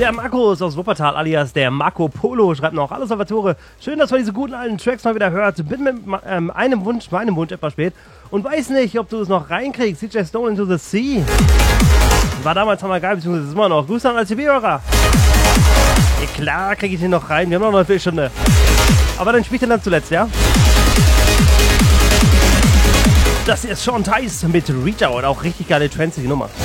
Der Markus aus Wuppertal alias der Marco Polo schreibt noch: Hallo Salvatore, schön, dass man diese guten alten Tracks mal wieder hört. Bin mit meinem Wunsch etwas spät und weiß nicht, ob du es noch reinkriegst. CJ Stone into the Sea war damals nochmal geil, beziehungsweise ist immer noch. Grüße an als TV-Hörer. Ja klar, kriege ich den noch rein, wir haben noch eine Viertelstunde. Aber dann spielt er dann zuletzt, ja? Das hier ist Sean Tice mit Reach Out, auch richtig geile Trance, die Nummer.